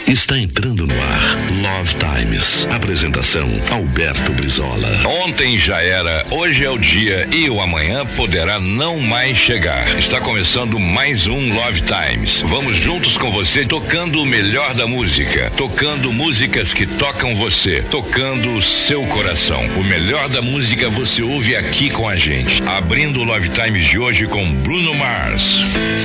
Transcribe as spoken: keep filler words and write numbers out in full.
Está entrando no ar Love Times. Apresentação Alberto Brizola. Ontem já era, hoje é o dia e o amanhã poderá não mais chegar. Está começando mais um Love Times. Vamos juntos com você tocando o melhor da música, tocando músicas que tocam você, tocando o seu coração. O melhor da música você ouve aqui com a gente. Abrindo o Love Times de hoje com Bruno Mars.